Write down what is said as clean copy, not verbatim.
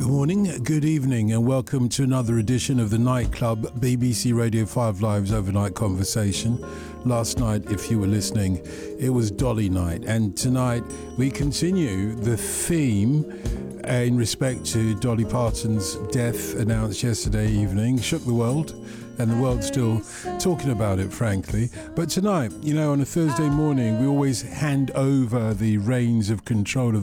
Good morning, good evening, and welcome to another edition of the Nightclub BBC Radio 5 Live's Overnight Conversation. Last night, if you were listening, it was Dolly Night, and tonight we continue the theme in respect to Dolly Parton's death announced yesterday evening. Shook the world, and the world's still talking about it, frankly. But tonight, you know, on a Thursday morning, we always hand over the reins of control of